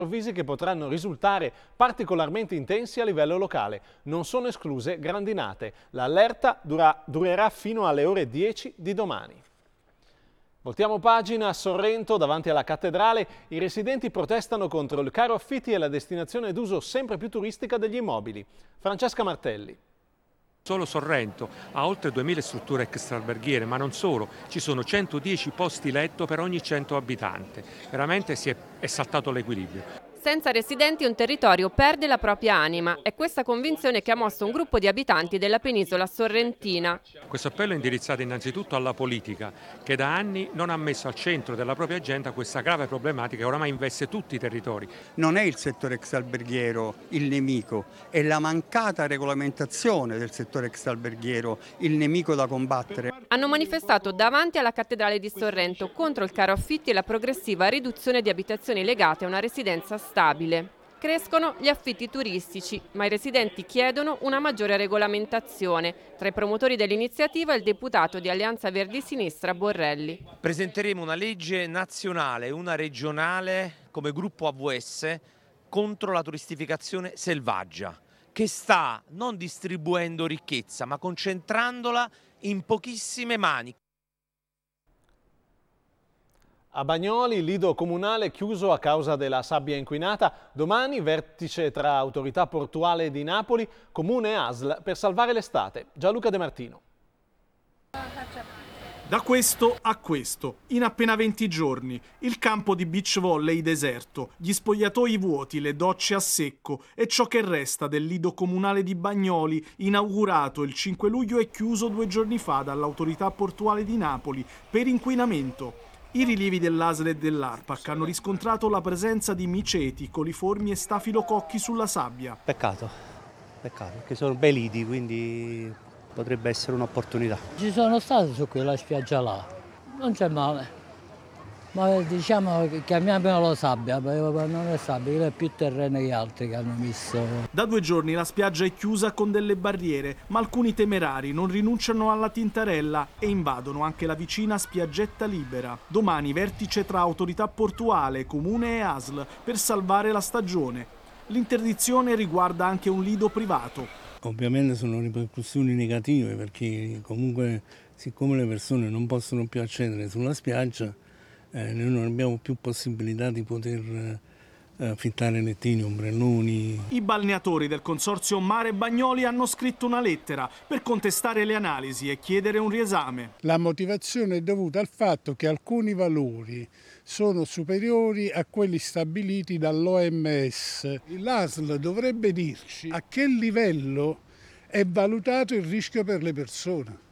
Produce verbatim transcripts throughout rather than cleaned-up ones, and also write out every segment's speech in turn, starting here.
improvvisi che potranno risultare particolarmente intensi a livello locale. Non sono escluse grandinate. L'allerta dura, durerà fino alle ore dieci di domani. Voltiamo pagina. A Sorrento, davanti alla cattedrale, i residenti protestano contro il caro affitti e la destinazione d'uso sempre più turistica degli immobili. Francesca Martelli. Solo Sorrento ha oltre duemila strutture extraalberghiere, ma non solo, ci sono centodieci posti letto per ogni cento abitanti. Veramente si è, è saltato l'equilibrio. Senza residenti un territorio perde la propria anima. È questa convinzione che ha mosso un gruppo di abitanti della penisola sorrentina. Questo appello è indirizzato innanzitutto alla politica, che da anni non ha messo al centro della propria agenda questa grave problematica che oramai investe tutti i territori. Non è il settore extraalberghiero il nemico, è la mancata regolamentazione del settore extraalberghiero il nemico da combattere. Hanno manifestato davanti alla cattedrale di Sorrento contro il caro affitti e la progressiva riduzione di abitazioni legate a una residenza stabile. Crescono gli affitti turistici, ma i residenti chiedono una maggiore regolamentazione. Tra i promotori dell'iniziativa il deputato di Alleanza Verdi Sinistra Borrelli. Presenteremo una legge nazionale e una regionale come gruppo A V S contro la turistificazione selvaggia, che sta non distribuendo ricchezza ma concentrandola in pochissime mani. A Bagnoli, il lido comunale chiuso a causa della sabbia inquinata. Domani vertice tra autorità portuale di Napoli, comune e A S L per salvare l'estate. Gianluca De Martino. Da questo a questo, in appena venti giorni, il campo di beach volley deserto, gli spogliatoi vuoti, le docce a secco e ciò che resta del lido comunale di Bagnoli, inaugurato il cinque luglio e chiuso due giorni fa dall'autorità portuale di Napoli per inquinamento. I rilievi dell'A S L e dell'ARPAC hanno riscontrato la presenza di miceti, coliformi e stafilococchi sulla sabbia. Peccato, peccato, perché sono bei lidi, quindi potrebbe essere un'opportunità. Ci sono stato su quella spiaggia là, non c'è male, ma diciamo che chiamiamolo sabbia, non è sabbia, è più terreno che altri che hanno messo. Da due giorni la spiaggia è chiusa con delle barriere, ma alcuni temerari non rinunciano alla tintarella e invadono anche la vicina spiaggetta libera. Domani vertice tra autorità portuale, comune e A S L per salvare la stagione. L'interdizione riguarda anche un lido privato. Ovviamente sono ripercussioni negative perché comunque siccome le persone non possono più accedere sulla spiaggia, eh, noi non abbiamo più possibilità di poter eh, affittare lettini, ombrelloni. I balneatori del consorzio Mare Bagnoli hanno scritto una lettera per contestare le analisi e chiedere un riesame. La motivazione è dovuta al fatto che alcuni valori sono superiori a quelli stabiliti dall'O M S. L'A S L dovrebbe dirci a che livello è valutato il rischio per le persone.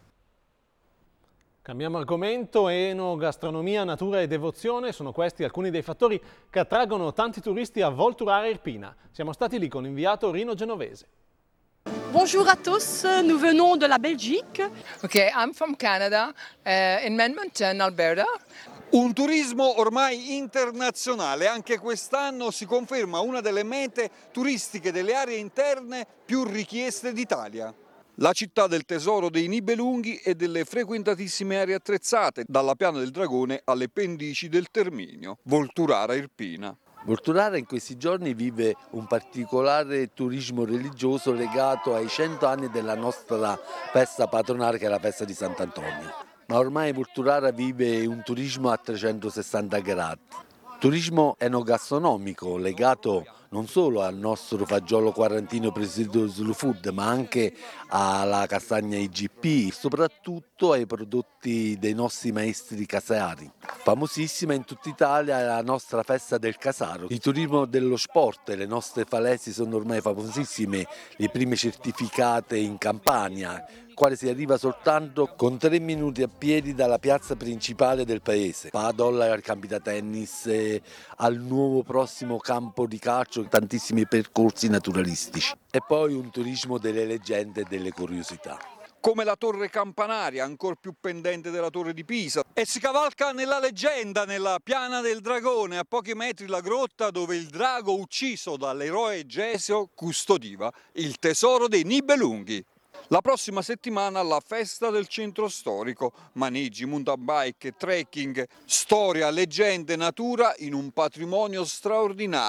Cambiamo argomento. Enogastronomia, natura e devozione sono questi alcuni dei fattori che attraggono tanti turisti a Volturara Irpina. Siamo stati lì con l'inviato Rino Genovese. Bonjour à tous, nous venons de la Belgique. Okay, I'm from Canada, uh, in Edmonton, Alberta. Un turismo ormai internazionale, anche quest'anno si conferma una delle mete turistiche delle aree interne più richieste d'Italia. La città del tesoro dei Nibelunghi e delle frequentatissime aree attrezzate, dalla Piana del Dragone alle pendici del Terminio, Volturara Irpina. Volturara in questi giorni vive un particolare turismo religioso legato ai cento anni della nostra festa patronale, che è la festa di Sant'Antonio. Ma ormai Volturara vive un turismo a trecentosessanta gradi. Turismo enogastronomico legato non solo al nostro fagiolo quarantino presieduto Slow Food, ma anche alla castagna I G P, soprattutto ai prodotti dei nostri maestri casari. Famosissima in tutta Italia è la nostra festa del casaro. Il turismo dello sport, le nostre falesi sono ormai famosissime, le prime certificate in Campania, quale si arriva soltanto con tre minuti a piedi dalla piazza principale del paese. Padel, ai campi da tennis, eh, al nuovo prossimo campo di calcio, tantissimi percorsi naturalistici. E poi un turismo delle leggende e delle curiosità. Come la torre campanaria, ancora più pendente della torre di Pisa. E si cavalca nella leggenda, nella Piana del Dragone, a pochi metri la grotta dove il drago ucciso dall'eroe Gesio custodiva il tesoro dei Nibelunghi. La prossima settimana la festa del centro storico, maneggi, mountain bike, trekking, storia, leggende, natura in un patrimonio straordinario.